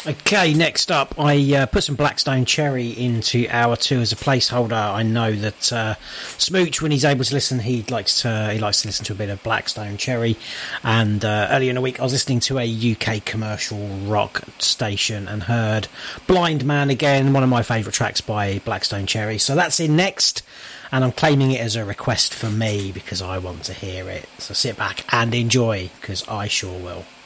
Okay, next up, I put some Blackstone Cherry into hour two as a placeholder. I know that Smooch, when he's able to listen, he likes to listen to a bit of Blackstone Cherry. And earlier in the week, I was listening to a UK commercial rock station and heard Blind Man again, one of my favourite tracks by Blackstone Cherry. So that's in next, and I'm claiming it as a request for me because I want to hear it. So sit back and enjoy, because I sure will.